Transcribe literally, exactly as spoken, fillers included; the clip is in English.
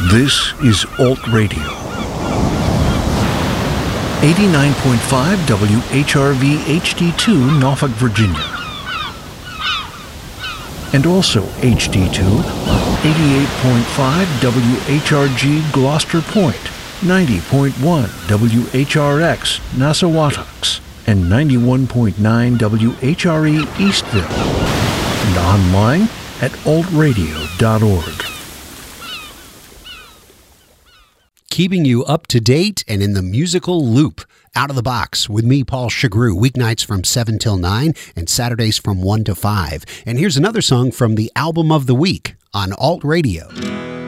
This is Alt Radio. eighty-nine point five W H R V H D two, Norfolk, Virginia. And also H D two on eighty-eight point five W H R G, Gloucester Point, ninety point one W H R X, Nassawatucks, and ninety-one point nine W H R E, Eastville. And online at alt radio dot org. Keeping you up to date and in the musical loop. Out of the Box with me, Paul Chagru, weeknights from seven till nine and Saturdays from one to five. And here's another song from the album of the week on Alt Radio.